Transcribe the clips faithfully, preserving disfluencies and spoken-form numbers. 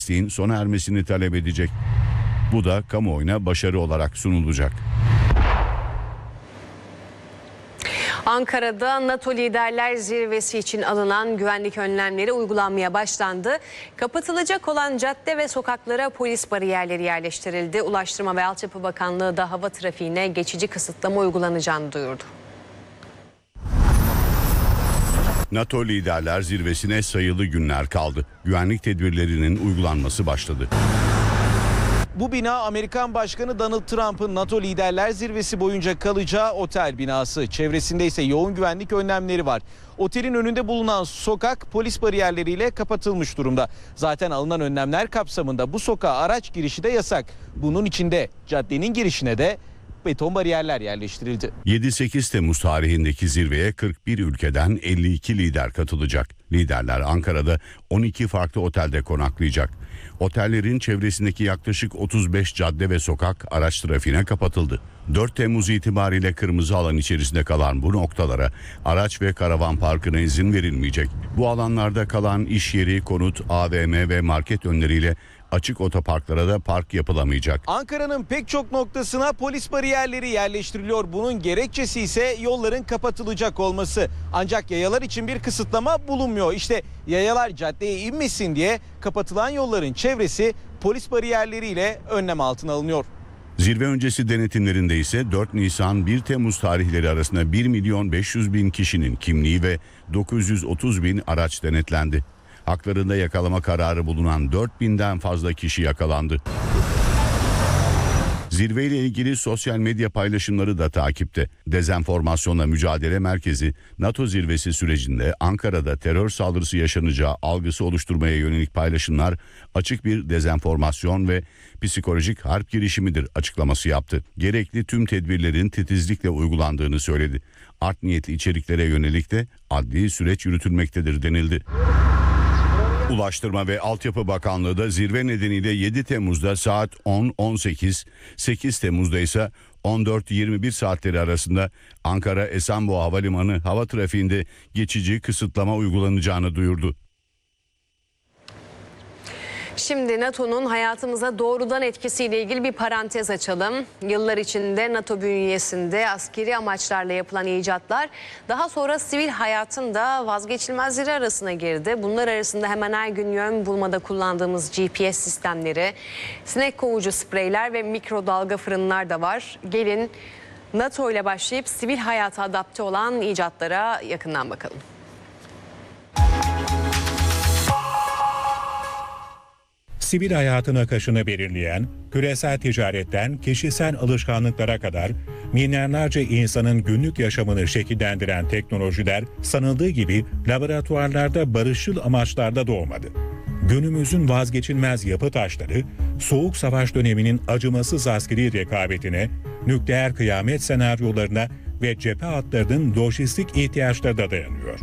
sona ermesini talep edecek. Bu da kamuoyuna başarı olarak sunulacak. Ankara'da NATO Liderler Zirvesi için alınan güvenlik önlemleri uygulanmaya başlandı. Kapatılacak olan cadde ve sokaklara polis bariyerleri yerleştirildi. Ulaştırma ve Altyapı Bakanlığı da hava trafiğine geçici kısıtlama uygulanacağını duyurdu. NATO Liderler Zirvesi'ne sayılı günler kaldı. Güvenlik tedbirlerinin uygulanması başladı. Bu bina Amerikan Başkanı Donald Trump'ın NATO Liderler Zirvesi boyunca kalacağı otel binası. Çevresinde ise yoğun güvenlik önlemleri var. Otelin önünde bulunan sokak polis bariyerleriyle kapatılmış durumda. Zaten alınan önlemler kapsamında bu sokağa araç girişi de yasak. Bunun içinde caddenin girişine de beton bariyerler yerleştirildi. yedi sekiz Temmuz tarihindeki zirveye kırk bir ülkeden elli iki lider katılacak. Liderler Ankara'da on iki farklı otelde konaklayacak. Otellerin çevresindeki yaklaşık otuz beş cadde ve sokak araç trafiğine kapatıldı. dört Temmuz itibariyle kırmızı alan içerisinde kalan bu noktalara araç ve karavan parkına izin verilmeyecek. Bu alanlarda kalan iş yeri, konut, A V M ve market önleriyle açık otoparklara da park yapılamayacak. Ankara'nın pek çok noktasına polis bariyerleri yerleştiriliyor. Bunun gerekçesi ise yolların kapatılacak olması. Ancak yayalar için bir kısıtlama bulunmuyor. İşte yayalar caddeye inmesin diye kapatılan yolların çevresi polis bariyerleriyle önlem altına alınıyor. Zirve öncesi denetimlerinde ise dört Nisan bir Temmuz tarihleri arasında bir milyon beş yüz bin kişinin kimliği ve dokuz yüz otuz bin araç denetlendi. Haklarında yakalama kararı bulunan dört binden fazla kişi yakalandı. Zirveyle ilgili sosyal medya paylaşımları da takipte. Dezenformasyonla Mücadele Merkezi, NATO zirvesi sürecinde Ankara'da terör saldırısı yaşanacağı algısı oluşturmaya yönelik paylaşımlar açık bir dezenformasyon ve psikolojik harp girişimidir açıklaması yaptı. Gerekli tüm tedbirlerin titizlikle uygulandığını söyledi. Art niyetli içeriklere yönelik de adli süreç yürütülmektedir denildi. Ulaştırma ve Altyapı Bakanlığı da zirve nedeniyle yedi Temmuz'da saat on on sekiz, sekiz Temmuz'da ise on dört yirmi bir saatleri arasında Ankara Esenboğa Havalimanı hava trafiğinde geçici kısıtlama uygulanacağını duyurdu. Şimdi NATO'nun hayatımıza doğrudan etkisiyle ilgili bir parantez açalım. Yıllar içinde NATO bünyesinde askeri amaçlarla yapılan icatlar daha sonra sivil hayatın da vazgeçilmezleri arasına girdi. Bunlar arasında hemen her gün yön bulmada kullandığımız G P S sistemleri, sinek kovucu spreyler ve mikrodalga fırınlar da var. Gelin NATO ile başlayıp sivil hayata adapte olan icatlara yakından bakalım. Sivil hayatın akışını belirleyen, küresel ticaretten kişisel alışkanlıklara kadar milyarlarca insanın günlük yaşamını şekillendiren teknolojiler sanıldığı gibi laboratuvarlarda barışçıl amaçlarda doğmadı. Günümüzün vazgeçilmez yapı taşları, Soğuk Savaş döneminin acımasız askeri rekabetine, nükleer kıyamet senaryolarına ve cephe hatlarının lojistik ihtiyaçlarına dayanıyor.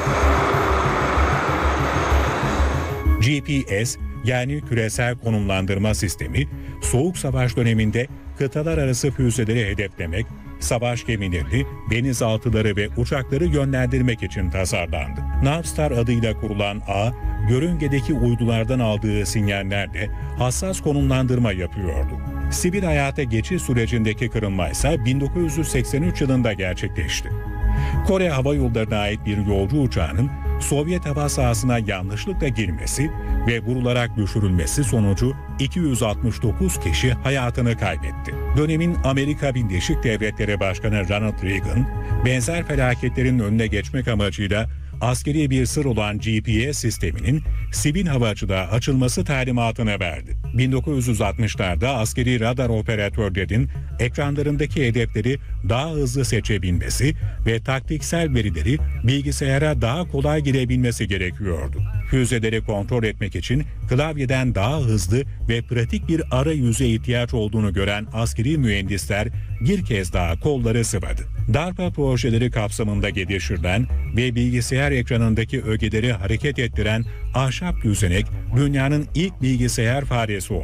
G P S, yani küresel konumlandırma sistemi, Soğuk Savaş döneminde kıtalar arası füzeleri hedeflemek, savaş gemilerini, denizaltıları ve uçakları yönlendirmek için tasarlandı. Navstar adıyla kurulan ağ, yörüngedeki uydulardan aldığı sinyallerle hassas konumlandırma yapıyordu. Sivil hayata geçiş sürecindeki kırılma ise bin dokuz yüz seksen üç yılında gerçekleşti. Kore Hava Yolları'na ait bir yolcu uçağının Sovyet hava sahasına yanlışlıkla girmesi ve vurularak düşürülmesi sonucu iki yüz altmış dokuz kişi hayatını kaybetti. Dönemin Amerika Birleşik Devletleri Başkanı Ronald Reagan, benzer felaketlerin önüne geçmek amacıyla askeri bir sır olan G P S sisteminin sivil havacılığa açılması talimatını verdi. bin dokuz yüz altmışlarda askeri radar operatörlerinin ekranlarındaki hedefleri daha hızlı seçebilmesi ve taktiksel verileri bilgisayara daha kolay girebilmesi gerekiyordu. Füzeleri kontrol etmek için klavyeden daha hızlı ve pratik bir arayüze ihtiyaç olduğunu gören askeri mühendisler bir kez daha kolları sıvadı. DARPA projeleri kapsamında geliştirilen ve bilgisayar ekranındaki ögeleri hareket ettiren ahşap düzenek dünyanın ilk bilgisayar faresi oldu.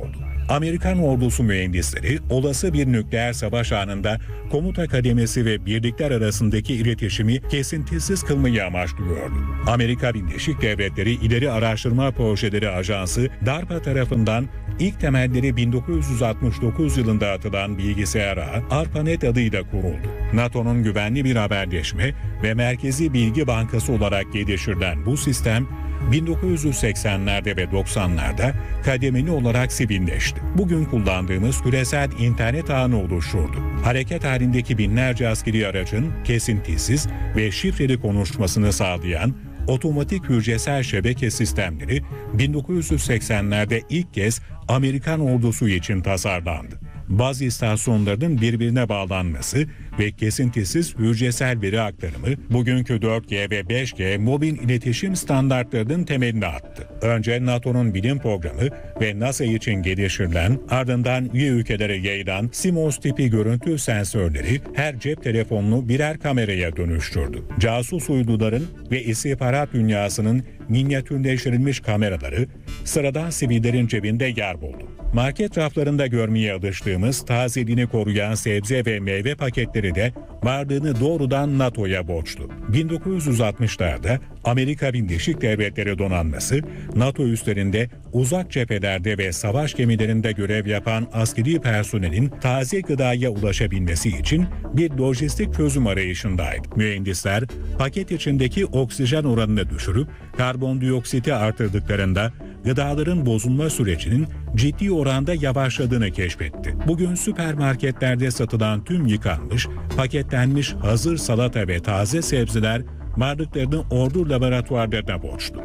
Amerikan ordusu mühendisleri olası bir nükleer savaş anında komuta kademesi ve birlikler arasındaki iletişimi kesintisiz kılmayı amaçlıyordu. Amerika Birleşik Devletleri İleri Araştırma Projeleri Ajansı DARPA tarafından ilk temelleri bin dokuz yüz altmış dokuz yılında atılan bilgisayar ağı ARPANET adıyla kuruldu. NATO'nun güvenli bir haberleşme ve merkezi bilgi bankası olarak geliştirilen bu sistem bin dokuz yüz seksenlerde ve doksanlarda kademeli olarak sivilleşti. Bugün kullandığımız küresel internet ağını oluşturdu. Hareket halindeki binlerce askeri aracın kesintisiz ve şifreli konuşmasını sağlayan otomatik hücresel şebeke sistemleri bin dokuz yüz seksenlerde ilk kez Amerikan ordusu için tasarlandı. Bazı istasyonlarının birbirine bağlanması ve kesintisiz hücresel veri aktarımı bugünkü dört G ve beş G mobil iletişim standartlarının temelini attı. Önce NATO'nun bilim programı ve NASA için geliştirilen, ardından üye ülkelere yayılan CMOS tipi görüntü sensörleri her cep telefonunu birer kameraya dönüştürdü. Casus uyduların ve istihbarat dünyasının minyatürleştirilmiş kameraları sıradan sivillerin cebinde yer buldu. Market raflarında görmeye alıştığımız tazeliğini koruyan sebze ve meyve paketleri de varlığını doğrudan NATO'ya borçlu. bin dokuz yüz altmışlarda Amerika Birleşik Devletleri donanması, NATO üslerinde uzak cephelerde ve savaş gemilerinde görev yapan askeri personelin taze gıdaya ulaşabilmesi için bir lojistik çözüm arayışındaydı. Mühendisler paket içindeki oksijen oranını düşürüp karbondioksiti artırdıklarında gıdaların bozulma sürecinin ciddi oranda yavaşladığını keşfetti. Bugün süpermarketlerde satılan tüm yıkanmış, paketlenmiş hazır salata ve taze sebzeler varlıklarını ordu laboratuvarlarına borçlu.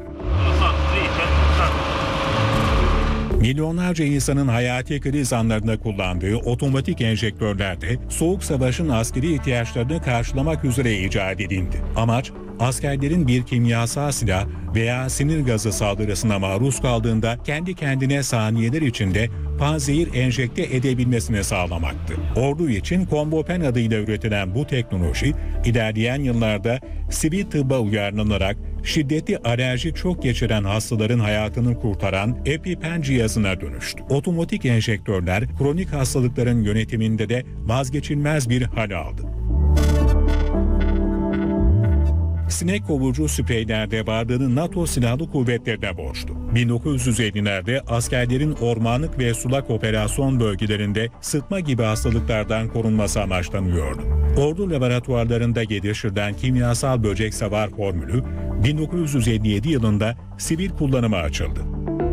Milyonlarca insanın hayati kriz anlarında kullandığı otomatik enjektörler de Soğuk Savaş'ın askeri ihtiyaçlarını karşılamak üzere icat edildi. Amaç, askerlerin bir kimyasal silah veya sinir gazı saldırısına maruz kaldığında kendi kendine saniyeler içinde panzehir enjekte edebilmesini sağlamaktı. Ordu için Combopen adıyla üretilen bu teknoloji, ilerleyen yıllarda sivil tıbba uyarlanarak şiddetli alerjik şok geçiren hastaların hayatını kurtaran EpiPen cihazına dönüştü. Otomatik enjektörler kronik hastalıkların yönetiminde de vazgeçilmez bir hal aldı. Sinek kovucu spreylerde varlığını NATO Silahlı Kuvvetleri'ne borçlu. bin dokuz yüz ellilerde askerlerin ormanlık ve sulak operasyon bölgelerinde sıtma gibi hastalıklardan korunması amaçlanıyordu. Ordu laboratuvarlarında geliştirilen kimyasal böcek savar formülü bin dokuz yüz elli yedi yılında sivil kullanıma açıldı.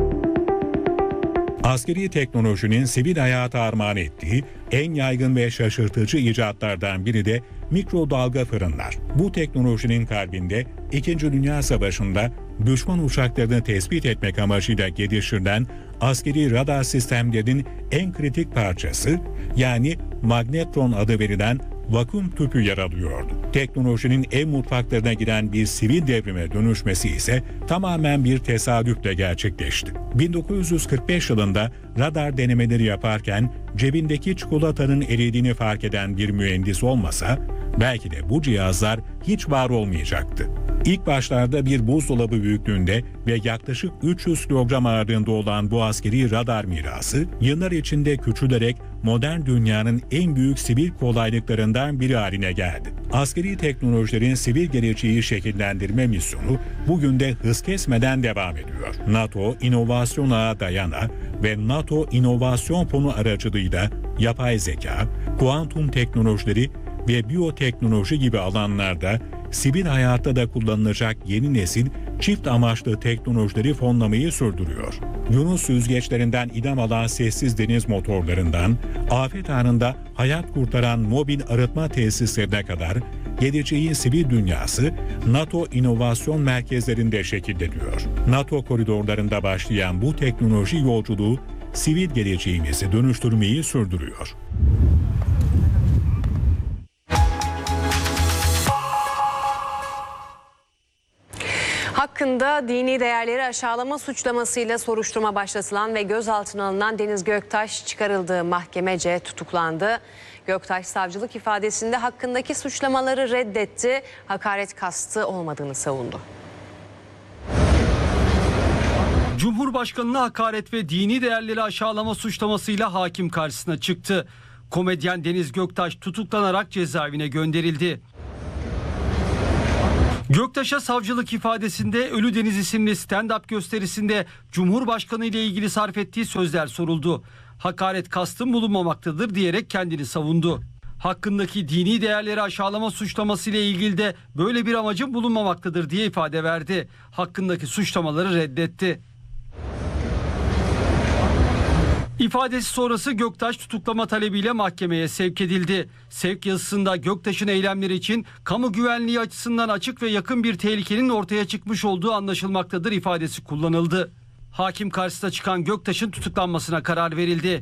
Askeri teknolojinin sivil hayata armağan ettiği en yaygın ve şaşırtıcı icatlardan biri de mikrodalga fırınlar. Bu teknolojinin kalbinde İkinci Dünya Savaşı'nda düşman uçaklarını tespit etmek amacıyla geliştirilen askeri radar sistemlerinin en kritik parçası, yani magnetron adı verilen vakum tüpü yer alıyordu. Teknolojinin ev mutfaklarına giren bir sivil devrime dönüşmesi ise tamamen bir tesadüfle gerçekleşti. bin dokuz yüz kırk beş yılında radar denemeleri yaparken cebindeki çikolatanın eridiğini fark eden bir mühendis olmasa belki de bu cihazlar hiç var olmayacaktı. İlk başlarda bir buzdolabı büyüklüğünde ve yaklaşık üç yüz kilogram ağırlığında olan bu askeri radar mirası yıllar içinde küçülerek modern dünyanın en büyük sivil kolaylıklarından biri haline geldi. Askeri teknolojilerin sivil geleceği şekillendirme misyonu bugün de hız kesmeden devam ediyor. NATO İnovasyon Ağı Dayana ve NATO İnovasyon Fonu aracılığıyla yapay zeka, kuantum teknolojileri ve biyoteknoloji gibi alanlarda sivil hayatta da kullanılacak yeni nesil çift amaçlı teknolojileri fonlamayı sürdürüyor. Yunus süzgeçlerinden ilham alan sessiz deniz motorlarından, afet anında hayat kurtaran mobil arıtma tesislerine kadar geleceğin sivil dünyası NATO inovasyon merkezlerinde şekilleniyor. NATO koridorlarında başlayan bu teknoloji yolculuğu sivil geleceğimizi dönüştürmeyi sürdürüyor. Hakkında dini değerleri aşağılama suçlamasıyla soruşturma başlatılan ve gözaltına alınan Deniz Göktaş çıkarıldığı mahkemece tutuklandı. Göktaş savcılık ifadesinde hakkındaki suçlamaları reddetti, hakaret kastı olmadığını savundu. Cumhurbaşkanına hakaret ve dini değerleri aşağılama suçlamasıyla hakim karşısına çıktı. Komedyen Deniz Göktaş tutuklanarak cezaevine gönderildi. Göktaş'a savcılık ifadesinde Ölü Deniz isimli stand-up gösterisinde Cumhurbaşkanı ile ilgili sarf ettiği sözler soruldu. Hakaret kastım bulunmamaktadır diyerek kendini savundu. Hakkındaki dini değerleri aşağılama suçlaması ile ilgili de böyle bir amacın bulunmamaktadır diye ifade verdi. Hakkındaki suçlamaları reddetti. İfadesi sonrası Göktaş tutuklama talebiyle mahkemeye sevk edildi. Sevk yazısında Göktaş'ın eylemleri için kamu güvenliği açısından açık ve yakın bir tehlikenin ortaya çıkmış olduğu anlaşılmaktadır ifadesi kullanıldı. Hakim karşısına çıkan Göktaş'ın tutuklanmasına karar verildi.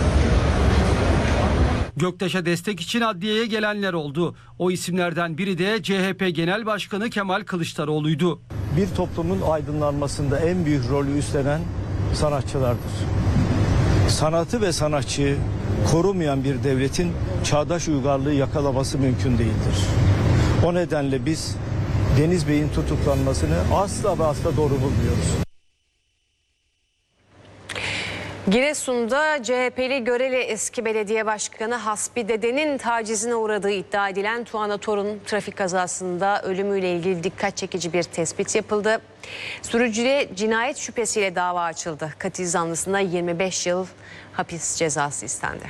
Göktaş'a destek için adliyeye gelenler oldu. O isimlerden biri de C H P Genel Başkanı Kemal Kılıçdaroğlu'ydu. Bir toplumun aydınlanmasında en büyük rolü üstlenen sanatçılardır. Sanatı ve sanatçıyı korumayan bir devletin çağdaş uygarlığı yakalaması mümkün değildir. O nedenle biz Deniz Bey'in tutuklanmasını asla ve asla doğru bulmuyoruz. Giresun'da C H P'li Görele eski belediye başkanı Hasbi Dede'nin tacizine uğradığı iddia edilen Tuana Torun trafik kazasında ölümüyle ilgili dikkat çekici bir tespit yapıldı. Sürücüye cinayet şüphesiyle dava açıldı. Katil zanlısına yirmi beş yıl hapis cezası istendi.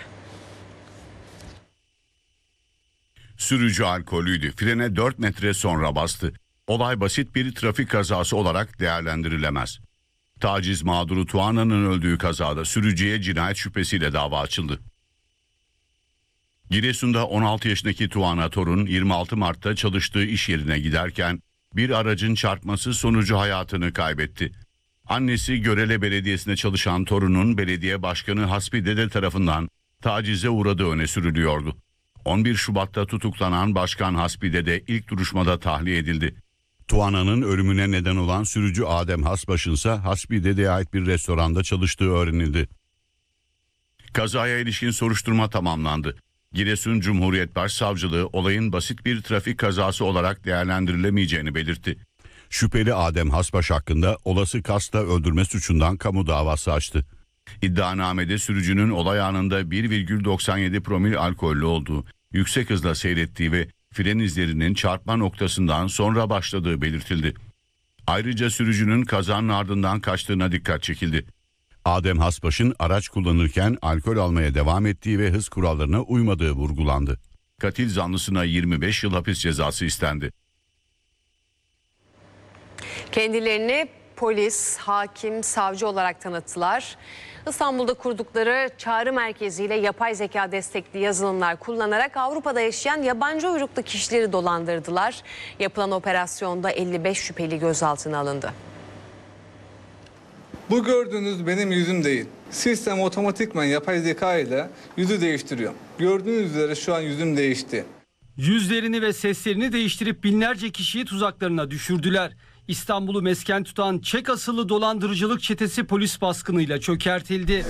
Sürücü alkollüydü. Frene dört metre sonra bastı. Olay basit bir trafik kazası olarak değerlendirilemez. Taciz mağduru Tuana'nın öldüğü kazada sürücüye cinayet şüphesiyle dava açıldı. Giresun'da on altı yaşındaki Tuana Torun yirmi altı Mart'ta çalıştığı iş yerine giderken bir aracın çarpması sonucu hayatını kaybetti. Annesi Görele Belediyesi'nde çalışan Torun'un belediye başkanı Hasbi Dede tarafından tacize uğradığı öne sürülüyordu. on bir Şubat'ta tutuklanan Başkan Hasbi Dede ilk duruşmada tahliye edildi. Tuana'nın ölümüne neden olan sürücü Adem Hasbaş'ın ise Hasbi Dede'ye ait bir restoranda çalıştığı öğrenildi. Kazaya ilişkin soruşturma tamamlandı. Giresun Cumhuriyet Başsavcılığı olayın basit bir trafik kazası olarak değerlendirilemeyeceğini belirtti. Şüpheli Adem Hasbaş hakkında olası kasta öldürme suçundan kamu davası açtı. İddianamede sürücünün olay anında bir virgül doksan yedi promil alkollü olduğu, yüksek hızla seyrettiği ve fren izlerinin çarpma noktasından sonra başladığı belirtildi. Ayrıca sürücünün kazanın ardından kaçtığına dikkat çekildi. Adem Hasbaş'ın araç kullanırken alkol almaya devam ettiği ve hız kurallarına uymadığı vurgulandı. Katil zanlısına yirmi beş yıl hapis cezası istendi. Kendilerini polis, hakim, savcı olarak tanıttılar. İstanbul'da kurdukları çağrı merkeziyle yapay zeka destekli yazılımlar kullanarak Avrupa'da yaşayan yabancı uyruklu kişileri dolandırdılar. Yapılan operasyonda elli beş şüpheli gözaltına alındı. Bu gördüğünüz benim yüzüm değil. Sistem otomatikman yapay zeka ile yüzü değiştiriyor. Gördüğünüz üzere şu an yüzüm değişti. Yüzlerini ve seslerini değiştirip binlerce kişiyi tuzaklarına düşürdüler. İstanbul'u mesken tutan Çek asıllı dolandırıcılık çetesi polis baskınıyla çökertildi.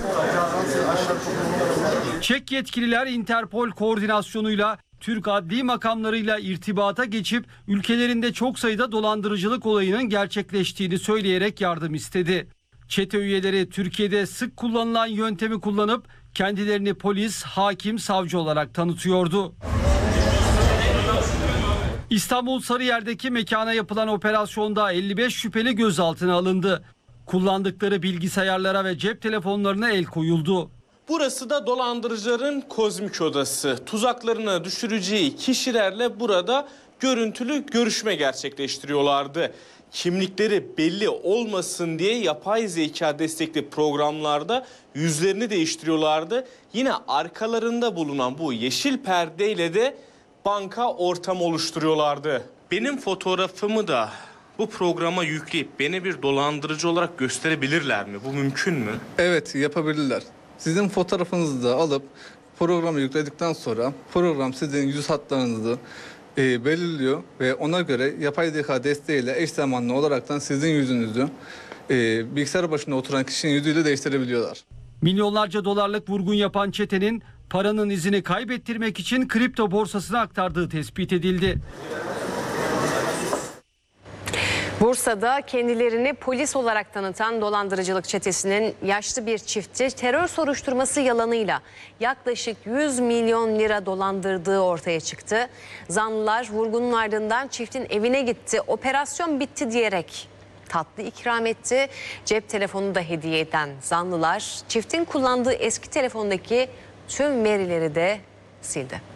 Çek yetkililer Interpol koordinasyonuyla Türk adli makamlarıyla irtibata geçip ülkelerinde çok sayıda dolandırıcılık olayının gerçekleştiğini söyleyerek yardım istedi. Çete üyeleri Türkiye'de sık kullanılan yöntemi kullanıp kendilerini polis, hakim, savcı olarak tanıtıyordu. İstanbul Sarıyer'deki mekana yapılan operasyonda elli beş şüpheli gözaltına alındı. Kullandıkları bilgisayarlara ve cep telefonlarına el koyuldu. Burası da dolandırıcıların kozmik odası. Tuzaklarına düşüreceği kişilerle burada görüntülü görüşme gerçekleştiriyorlardı. Kimlikleri belli olmasın diye yapay zeka destekli programlarda yüzlerini değiştiriyorlardı. Yine arkalarında bulunan bu yeşil perdeyle de banka ortamı oluşturuyorlardı. Benim fotoğrafımı da bu programa yükleyip beni bir dolandırıcı olarak gösterebilirler mi? Bu mümkün mü? Evet, yapabilirler. Sizin fotoğrafınızı da alıp programa yükledikten sonra program sizin yüz hatlarınızı e, belirliyor ve ona göre yapay zeka desteğiyle eş zamanlı olaraktan sizin yüzünüzü e, bilgisayar başında oturan kişinin yüzüyle değiştirebiliyorlar. Milyonlarca dolarlık vurgun yapan çetenin paranın izini kaybettirmek için kripto borsasına aktardığı tespit edildi. Bursa'da kendilerini polis olarak tanıtan dolandırıcılık çetesinin yaşlı bir çifti terör soruşturması yalanıyla yaklaşık yüz milyon lira dolandırdığı ortaya çıktı. Zanlılar vurgunun ardından çiftin evine gitti. Operasyon bitti diyerek tatlı ikram etti. Cep telefonu da hediye eden zanlılar çiftin kullandığı eski telefondaki tüm verileri de sildi.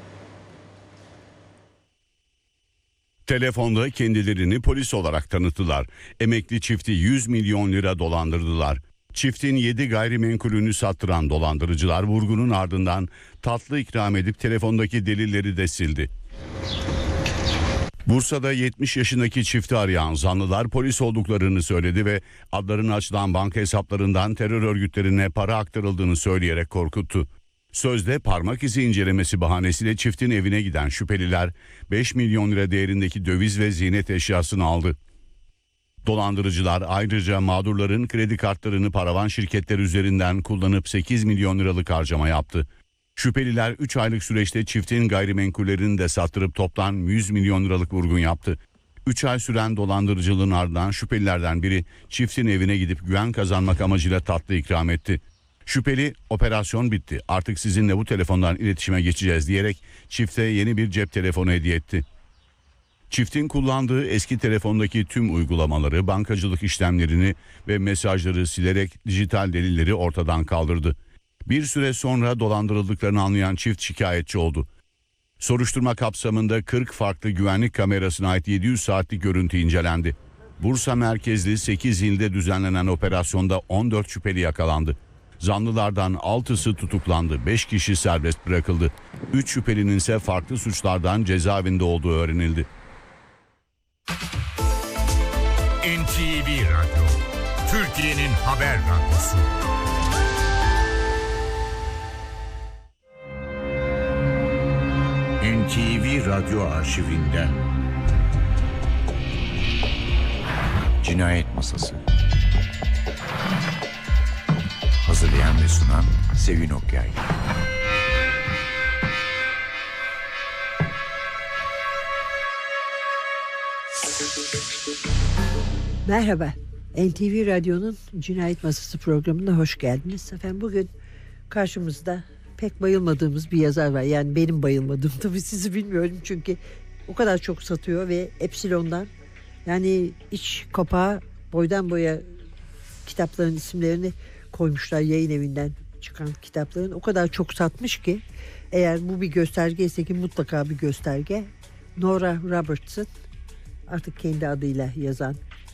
Telefonda kendilerini polis olarak tanıttılar. Emekli çifti yüz milyon lira dolandırdılar. Çiftin yedi gayrimenkulünü sattıran dolandırıcılar vurgunun ardından tatlı ikram edip telefondaki delilleri de sildi. Bursa'da yetmiş yaşındaki çifti arayan zanlılar polis olduklarını söyledi ve adlarını açılan banka hesaplarından terör örgütlerine para aktarıldığını söyleyerek korkuttu. Sözde parmak izi incelemesi bahanesiyle çiftin evine giden şüpheliler beş milyon lira değerindeki döviz ve ziynet eşyasını aldı. Dolandırıcılar ayrıca mağdurların kredi kartlarını paravan şirketler üzerinden kullanıp sekiz milyon liralık harcama yaptı. Şüpheliler üç aylık süreçte çiftin gayrimenkullerini de sattırıp toplam yüz milyon liralık vurgun yaptı. üç ay süren dolandırıcılığın ardından şüphelilerden biri çiftin evine gidip güven kazanmak amacıyla tatlı ikram etti. Şüpheli operasyon bitti artık sizinle bu telefondan iletişime geçeceğiz diyerek çifte yeni bir cep telefonu hediye etti. Çiftin kullandığı eski telefondaki tüm uygulamaları, bankacılık işlemlerini ve mesajları silerek dijital delilleri ortadan kaldırdı. Bir süre sonra dolandırıldıklarını anlayan çift şikayetçi oldu. Soruşturma kapsamında kırk farklı güvenlik kamerasına ait yedi yüz saatlik görüntü incelendi. Bursa merkezli sekiz ilde düzenlenen operasyonda on dört şüpheli yakalandı. Zanlılardan altısı tutuklandı, beş kişi serbest bırakıldı. üç şüphelinin ise farklı suçlardan cezaevinde olduğu öğrenildi. N T V Radyo, Türkiye'nin haber radyosu. N T V Radyo arşivinden Cinayet Masası. Hazırlayan ve sunan Sevin Okyay. Merhaba, N T V Radyo'nun Cinayet Masası programına hoş geldiniz. Efendim bugün karşımızda pek bayılmadığımız bir yazar var. Yani benim bayılmadığım, tabii sizi bilmiyorum çünkü o kadar çok satıyor ve Epsilon'dan, yani iç kapağı boydan boya kitapların isimlerini koymuşlar, yayın evinden çıkan kitapların o kadar çok satmış ki, eğer bu bir gösterge ise ki mutlaka bir gösterge. Nora Robertson, artık kendi adıyla yazan,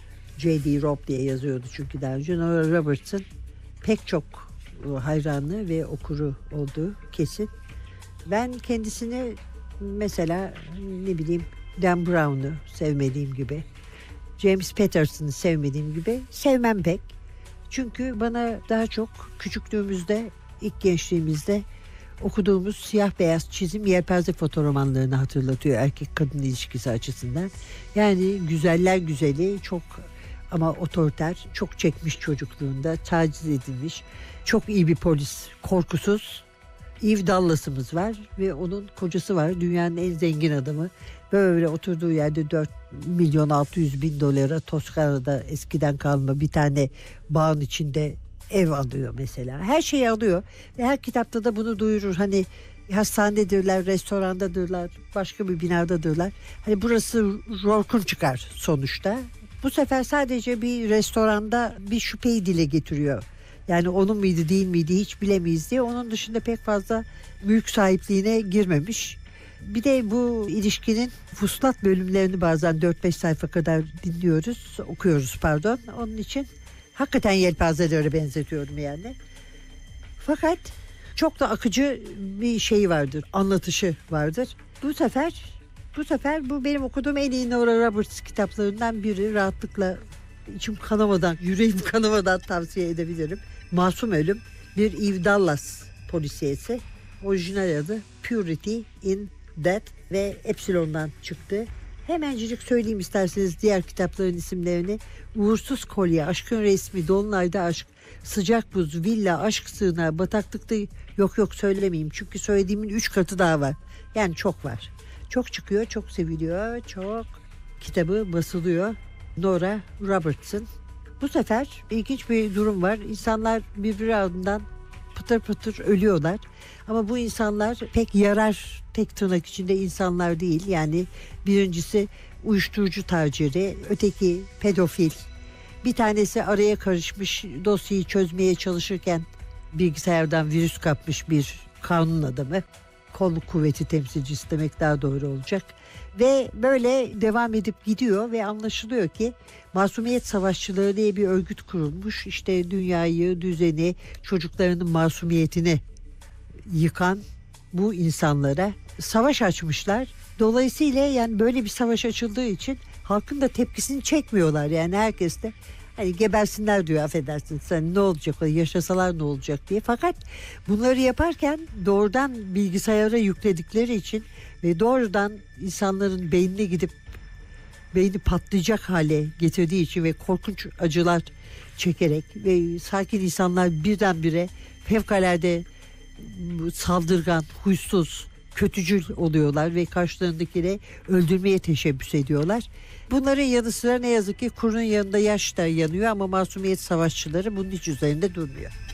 J D Robb diye yazıyordu çünkü daha önce. Nora Robertson pek çok hayranı ve okuru olduğu kesin. Ben kendisini mesela ne bileyim Dan Brown'u sevmediğim gibi, James Patterson'ı sevmediğim gibi sevmem pek. Çünkü bana daha çok küçüklüğümüzde, ilk gençliğimizde okuduğumuz siyah beyaz çizim yelpaze fotoromanlarını hatırlatıyor erkek kadın ilişkisi açısından. Yani güzeller güzeli, çok ama otoriter, çok çekmiş çocukluğunda, taciz edilmiş, çok iyi bir polis, korkusuz. Eve Dallas'ımız var ve onun kocası var, dünyanın en zengin adamı. Böyle oturduğu yerde dört milyon altı yüz bin dolara Toskana'da eskiden kalma bir tane bağın içinde ev alıyor mesela. Her şeyi alıyor ve her kitapta da bunu duyurur. Hani hastanedirler, restorandadırlar, başka bir binadadırlar. Hani burası Rorkun çıkar sonuçta. Bu sefer sadece bir restoranda bir şüpheyi dile getiriyor. Yani onun muydu değil miydi hiç bilemeyiz diye. Onun dışında pek fazla mülk sahipliğine girmemiş. Bir de bu ilişkinin fuslat bölümlerini bazen dört beş sayfa kadar dinliyoruz, okuyoruz pardon. Onun için hakikaten yelpazelere benzetiyorum yani. Fakat çok da akıcı bir şey vardır, anlatışı vardır. Bu sefer bu sefer bu benim okuduğum en iyi Nora Roberts kitaplarından biri. Rahatlıkla içim kanamadan, yüreğim kanamadan tavsiye edebilirim. Masum Ölüm, bir Eve Dallas polisiyesi. Orijinal adı Purity in Death ve Epsilon'dan çıktı. Hemencik söyleyeyim isterseniz diğer kitapların isimlerini. Uğursuz Kolye, Aşkın Resmi, Dolunay'da Aşk, Sıcak Buz, Villa, Aşk Sığınağı, Bataklıkta, yok yok söylemeyeyim çünkü söylediğimin üç katı daha var. Yani çok var. Çok çıkıyor, çok seviliyor, çok kitabı basılıyor. Nora Robertson. Bu sefer ilginç bir durum var. İnsanlar birbiri ardından pıtır pıtır ölüyorlar. Ama bu insanlar pek yarar, tek tırnak içinde insanlar değil. Yani birincisi uyuşturucu taciri, öteki pedofil. Bir tanesi araya karışmış, dosyayı çözmeye çalışırken bilgisayardan virüs kapmış bir kanun adamı. Kolluk kuvveti temsilcisi demek daha doğru olacak. Ve böyle devam edip gidiyor ve anlaşılıyor ki Masumiyet Savaşçıları diye bir örgüt kurulmuş. İşte dünyayı, düzeni, çocuklarının masumiyetini yıkan bu insanlara savaş açmışlar. Dolayısıyla yani böyle bir savaş açıldığı için halkın da tepkisini çekmiyorlar. Yani herkes de hani gebersinler diyor, affedersin sen, ne olacak, yaşasalar ne olacak diye. Fakat bunları yaparken doğrudan bilgisayara yükledikleri için ve doğrudan insanların beynine gidip beyni patlayacak hale getirdiği için ve korkunç acılar çekerek ve sakin insanlar birdenbire fevkalade saldırgan, huysuz, kötücül oluyorlar ve karşılarındakini öldürmeye teşebbüs ediyorlar. Bunların yanı sıra ne yazık ki kurun yanında yaş da yanıyor ama Masumiyet Savaşçıları bunun hiç üzerinde durmuyor.